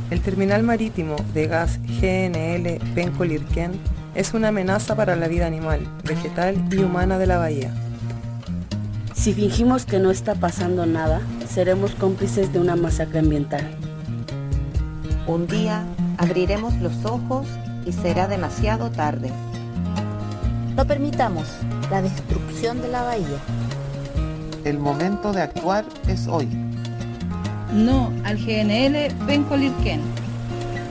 El terminal marítimo de gas GNL Penco-Lirquén es una amenaza para la vida animal, vegetal y humana de la bahía. Si fingimos que no está pasando nada, seremos cómplices de una masacre ambiental. Un día abriremos los ojos y será demasiado tarde. No permitamos la destrucción de la bahía. El momento de actuar es hoy. No al GNL Penco-Lirquén.